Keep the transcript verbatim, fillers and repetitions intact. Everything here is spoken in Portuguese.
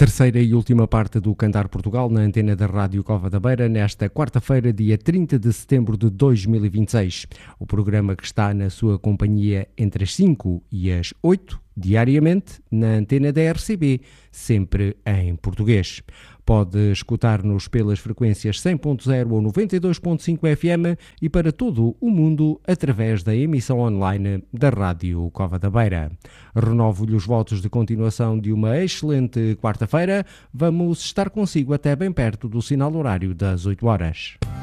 Terceira e última parte do Cantar Portugal na antena da Rádio Cova da Beira, nesta quarta-feira, dia trinta de setembro de dois mil e vinte e seis. O programa que está na sua companhia entre as cinco e as oito, diariamente, na antena da R C B, sempre em português. Pode escutar-nos pelas frequências cem ponto zero ou noventa e dois ponto cinco F M e para todo o mundo através da emissão online da Rádio Cova da Beira. Renovo-lhe os votos de continuação de uma excelente quarta-feira. Vamos estar consigo até bem perto do sinal horário das oito horas.